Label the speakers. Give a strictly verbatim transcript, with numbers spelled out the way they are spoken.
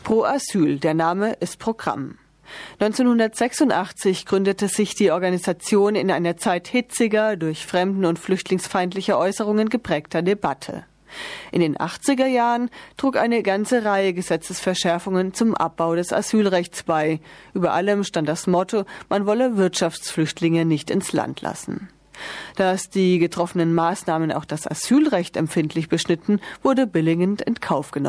Speaker 1: Pro Asyl, der Name ist Programm. neunzehnhundertsechsundachtzig gründete sich die Organisation in einer Zeit hitziger, durch fremden- und flüchtlingsfeindliche Äußerungen geprägter Debatte. In den achtziger Jahren trug eine ganze Reihe Gesetzesverschärfungen zum Abbau des Asylrechts bei. Über allem stand das Motto, man wolle Wirtschaftsflüchtlinge nicht ins Land lassen. Dass die getroffenen Maßnahmen auch das Asylrecht empfindlich beschnitten, wurde billigend in Kauf genommen.